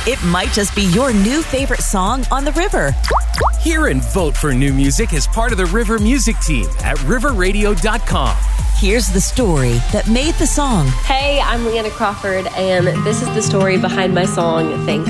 It might just be your new favorite song on the river. Hear and vote for new music as part of the River Music Team at riverradio.com. Here's the story that made the song. Hey, I'm Leanna Crawford, and this is the story behind my song, Thank